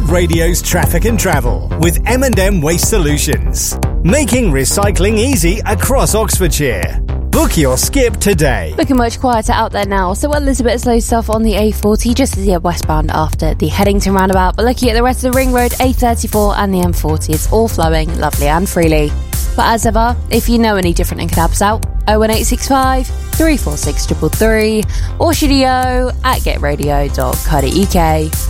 Radio's traffic and travel with M&M Waste Solutions. Making recycling easy across Oxfordshire. Book your skip today. Looking much quieter out there now. So a little bit of slow stuff on the A40 just as you're westbound after the Headington roundabout. But looking at the rest of the ring road, A34 and the M40, it's all flowing lovely and freely. But as ever, if you know any different and can help us out, 01865 346 333 or studio@getradio.co.uk.